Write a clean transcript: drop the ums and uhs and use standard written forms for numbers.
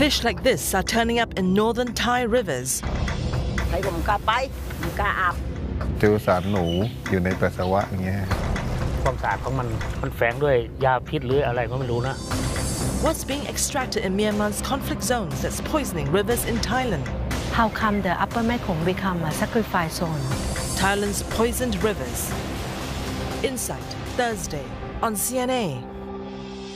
Fish like this are turning up in northern Thai rivers. ใครก็ไม่กล้าไปไม่กล้าอาบเจอสารหนูอยู่ในปัสสาวะอย่างเงี้ยความสะอาดของมันแฝงด้วยยาพิษหรืออะไรก็ไม่รู้นะ What's being extracted in Myanmar's conflict zones that's poisoning rivers in Thailand? How come the Upper Mekong become a sacrifice zone? Thailand's poisoned rivers. Insight, Thursday on CNA.